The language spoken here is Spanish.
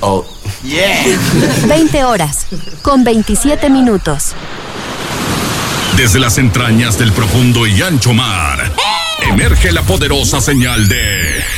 Oh, yeah. 20 horas, con 27 minutos. Desde las entrañas del profundo y ancho mar, emerge la poderosa señal de